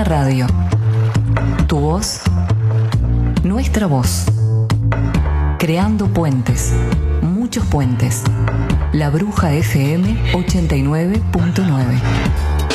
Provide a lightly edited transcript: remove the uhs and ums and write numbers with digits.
la radio. Tu voz, nuestra voz. Creando puentes, muchos puentes. La Bruja FM 89.9.